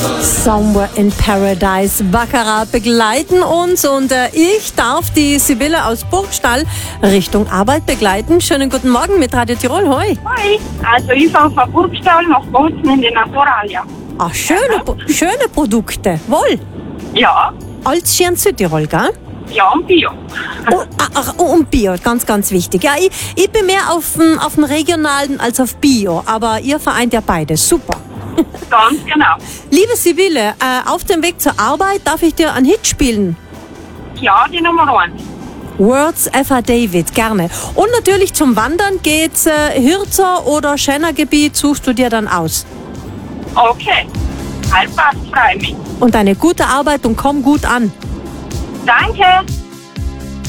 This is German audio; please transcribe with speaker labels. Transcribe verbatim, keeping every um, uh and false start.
Speaker 1: Somewhere in Paradise. Baccarat begleiten uns und äh, ich darf die Sibylle aus Burgstall Richtung Arbeit begleiten. Schönen guten Morgen mit Radio Tirol. Hoi.
Speaker 2: Hoi. Also ich fahre von Burgstall nach Bozen in die Naturalia.
Speaker 1: Ach, schöne, ja. schöne Produkte. Wohl.
Speaker 2: Ja.
Speaker 1: Alles schön in Südtirol, gell?
Speaker 2: Ja, und Bio.
Speaker 1: Oh, ach, oh, und Bio, ganz, ganz wichtig. Ja, ich, ich bin mehr auf dem auf dem regionalen als auf Bio, aber ihr vereint ja beides. Super.
Speaker 2: Ganz genau.
Speaker 1: Liebe Sibylle, äh, auf dem Weg zur Arbeit darf ich dir einen Hit spielen.
Speaker 2: Ja, die Nummer eins.
Speaker 1: Words Eva David, gerne. Und natürlich zum Wandern geht's äh, Hirzer oder Schänergebiet, suchst du dir dann aus.
Speaker 2: Okay. Halt passt, freue mich.
Speaker 1: Und eine gute Arbeit und komm gut an.
Speaker 2: Danke.